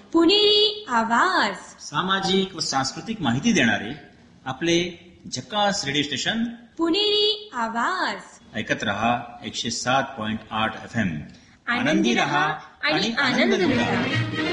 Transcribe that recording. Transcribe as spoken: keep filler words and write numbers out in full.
पुणेरी आवाज, सामाजिक व सांस्कृतिक माहिती देणारे आपले झकास रेडिओ स्टेशन पुणेरी आवाज. ऐकत रहा एकशे सात पॉइंट आठ एफ एम. आनंदी रहा आणि आनंद लुटा.